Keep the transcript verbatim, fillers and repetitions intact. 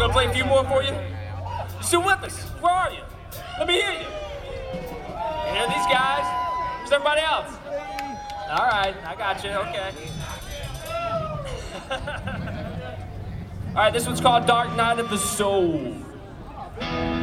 Want to play a few more for you? You still with us? Where are you? Let me hear you. You hear these guys? Where's everybody else? All right, I got you. Okay. All right, this one's called Dark Night of the Soul.